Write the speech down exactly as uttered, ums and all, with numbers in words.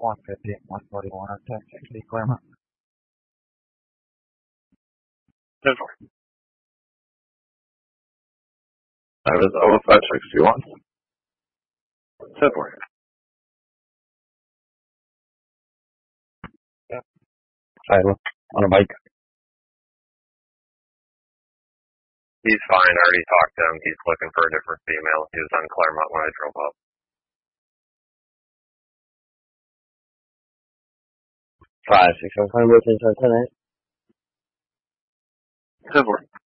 one fifty, one forty-one on ten sixty Claremont. ten four. That is oh five sixty-one. ten four. Tyler, on a bike. He's fine. I already talked to him. He's looking for a different female. He was on Claremont when I drove up. Five, six, seven, five, ten, ten, ten, ten four.